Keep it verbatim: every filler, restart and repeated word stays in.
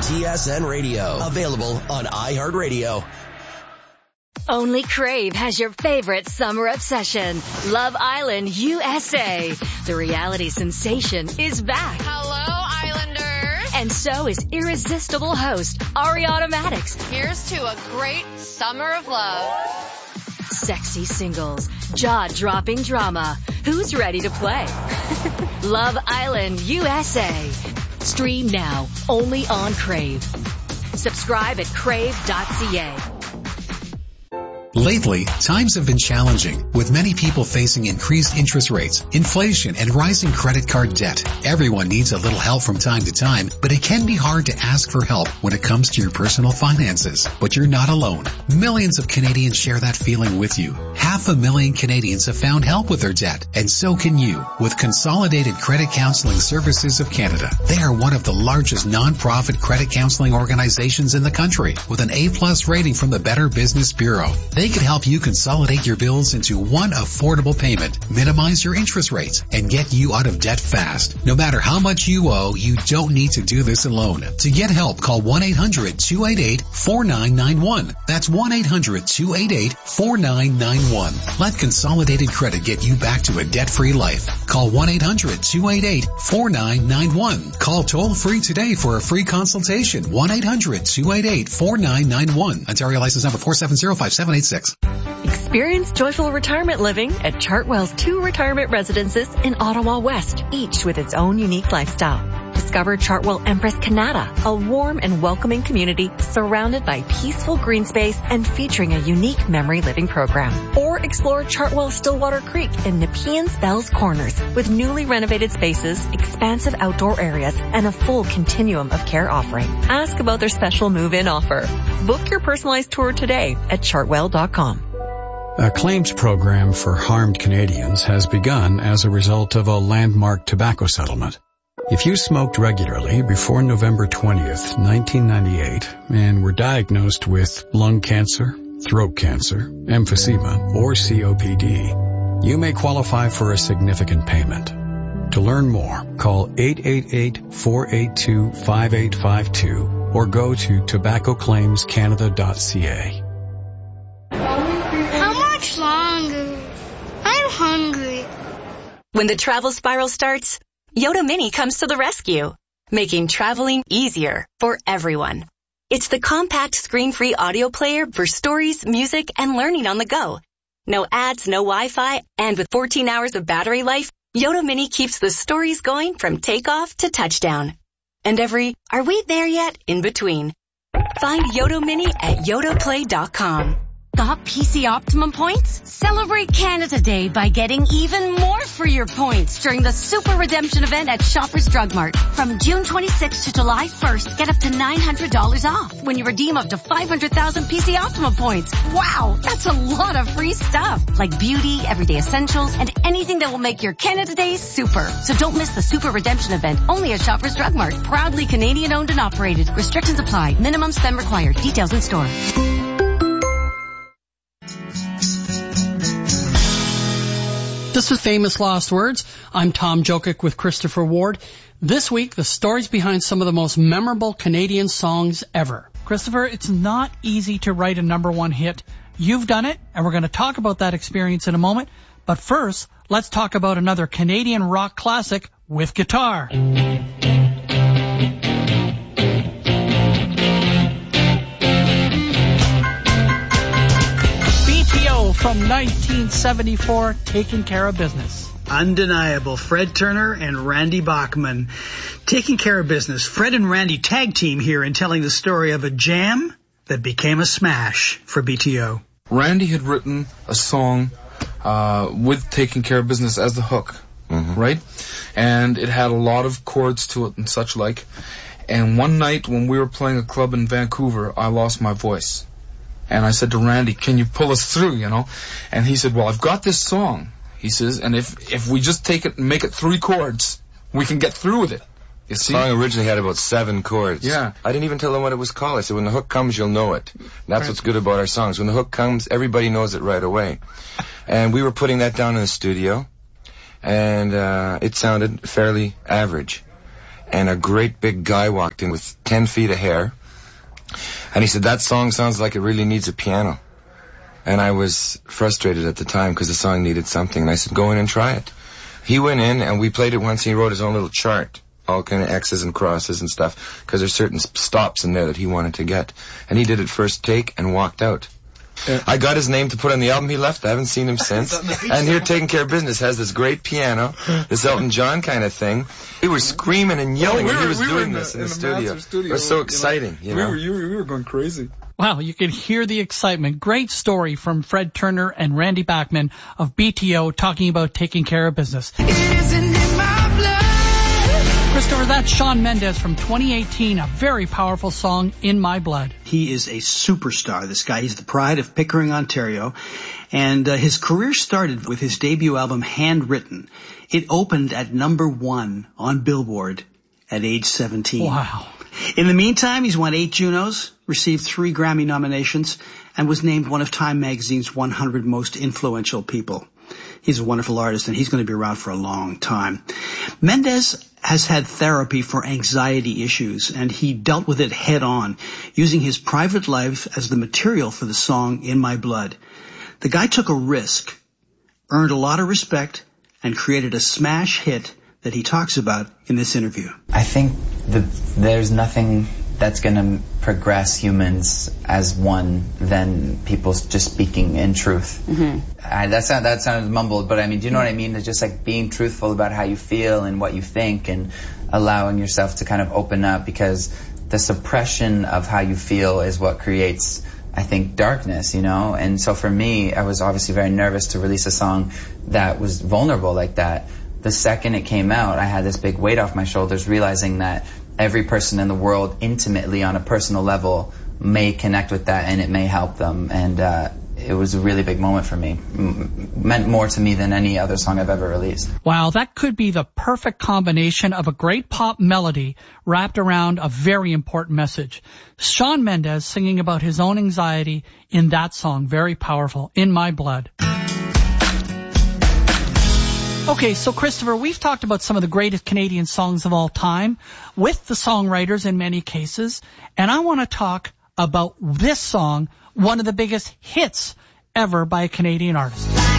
T S N Radio. Available on iHeartRadio. Only Crave has your favorite summer obsession, Love Island U S A. The reality sensation is back. Hello, Islanders. And so is irresistible host Ariana Madix. Here's to a great summer of love. Sexy singles, jaw-dropping drama. Who's ready to play? Love Island U S A. Stream now, only on Crave. Subscribe at crave dot c a. Lately, times have been challenging, with many people facing increased interest rates, inflation, and rising credit card debt. Everyone needs a little help from time to time, but it can be hard to ask for help when it comes to your personal finances. But you're not alone. Millions of Canadians share that feeling with you. Half a million Canadians have found help with their debt, and so can you, with Consolidated Credit Counseling Services of Canada. They are one of the largest non-profit credit counseling organizations in the country, with an A-plus rating from the Better Business Bureau. They can help you consolidate your bills into one affordable payment, minimize your interest rates, and get you out of debt fast. No matter how much you owe, you don't need to do this alone. To get help, call one eight hundred two eight eight four nine nine one. That's one eight hundred two eight eight four nine nine one. Let Consolidated Credit get you back to a debt-free life. Call one eight hundred two eight eight four nine nine one. Call toll-free today for a free consultation. one eight hundred two eight eight four nine nine one. Ontario license number four seven zero five seven eight six. Experience joyful retirement living at Chartwell's two retirement residences in Ottawa West, each with its own unique lifestyle. Discover Chartwell Empress Canada, a warm and welcoming community surrounded by peaceful green space and featuring a unique memory living program. Or explore Chartwell Stillwater Creek in Nepean's Bells Corners with newly renovated spaces, expansive outdoor areas, and a full continuum of care offering. Ask about their special move-in offer. Book your personalized tour today at chartwell dot com. A claims program for harmed Canadians has begun as a result of a landmark tobacco settlement. If you smoked regularly before November twentieth, nineteen ninety-eight, and were diagnosed with lung cancer, throat cancer, emphysema, or C O P D, you may qualify for a significant payment. To learn more, call eight eight eight, four eight two, five eight five two or go to tobacco claims canada dot c a. How much longer? I'm hungry. When the travel spiral starts, Yoda Mini comes to the rescue, making traveling easier for everyone. It's the compact screen-free audio player for stories, music, and learning on the go. No ads, no Wi-Fi, and with fourteen hours of battery life, Yoda Mini keeps the stories going from takeoff to touchdown. And every, are we there yet, in between. Find Yoda Mini at yoda play dot com. Got P C Optimum points? Celebrate Canada Day by getting even more for your points during the Super Redemption event at Shoppers Drug Mart. From June twenty-sixth to July first, get up to nine hundred dollars off when you redeem up to five hundred thousand P C Optimum points. Wow, that's a lot of free stuff, like beauty, everyday essentials, and anything that will make your Canada Day super. So don't miss the Super Redemption event, only at Shoppers Drug Mart. Proudly Canadian owned and operated. Restrictions apply. Minimum spend required. Details in store. This is Famous Lost Words. I'm Tom Jokic with Christopher Ward. This week, the stories behind some of the most memorable Canadian songs ever. Christopher, it's not easy to write a number one hit. You've done it, and we're going to talk about that experience in a moment. But first, let's talk about another Canadian rock classic with guitar. From nineteen seventy-four, Taking Care of Business. Undeniable. Fred Turner and Randy Bachman. Taking Care of Business. Fred and Randy tag team here in telling the story of a jam that became a smash for B T O. Randy had written a song uh, with Taking Care of Business as the hook, mm-hmm. right? And it had a lot of chords to it and such like. And one night when we were playing a club in Vancouver, I lost my voice. And I said to Randy, can you pull us through, you know? And he said, well, I've got this song, he says, and if if we just take it and make it three chords, we can get through with it. You see? The song originally had about seven chords. Yeah. I didn't even tell him what it was called. I said, when the hook comes, you'll know it. And that's right. What's good about our songs. When the hook comes, everybody knows it right away. And we were putting that down in the studio, and uh, it sounded fairly average. and a great big guy walked in with ten feet of hair. And he said, that song sounds like it really needs a piano. And I was frustrated at the time because the song needed something. And I said, go in and try it. He went in and we played it once. He wrote his own little chart, all kind of X's and crosses and stuff, because there's certain stops in there that he wanted to get. And he did it first take and walked out. Yeah. I got his name to put on the album. He left. I haven't seen him since. And here, Taking Care of Business has this great piano, this Elton John kind of thing. We were screaming and yelling well, we when were, he was we doing in this the, in, in the, the studio. studio. It was so exciting. You know, you know? We, were, we were going crazy. Wow, you can hear the excitement. Great story from Fred Turner and Randy Bachman of B T O talking about Taking Care of Business. Christopher, that's Shawn Mendes from twenty eighteen, a very powerful song, In My Blood. He is a superstar, this guy. He's the pride of Pickering, Ontario. And uh, his career started with his debut album, Handwritten. It opened at number one on Billboard at age seventeen. Wow. In the meantime, he's won eight Junos, received three Grammy nominations, and was named one of Time Magazine's one hundred most influential people. He's a wonderful artist, and he's going to be around for a long time. Mendes has had therapy for anxiety issues, and he dealt with it head on, using his private life as the material for the song In My Blood. The guy took a risk, earned a lot of respect, and created a smash hit that he talks about in this interview. I think that there's nothing that's going to progress humans as one than people just speaking in truth. Mm-hmm. I, that, sound, that sounded mumbled, but I mean, do you know what I mean? It's just like being truthful about how you feel and what you think and allowing yourself to kind of open up, because the suppression of how you feel is what creates, I think, darkness, you know? And so for me, I was obviously very nervous to release a song that was vulnerable like that. The second it came out, I had this big weight off my shoulders, realizing that every person in the world intimately on a personal level may connect with that and it may help them. And uh, it was a really big moment for me. M- meant more to me than any other song I've ever released. Wow, that could be the perfect combination of a great pop melody wrapped around a very important message. Shawn Mendes singing about his own anxiety in that song, very powerful, In My Blood. Okay, so Christopher, we've talked about some of the greatest Canadian songs of all time with the songwriters in many cases, and I want to talk about this song, one of the biggest hits ever by a Canadian artist.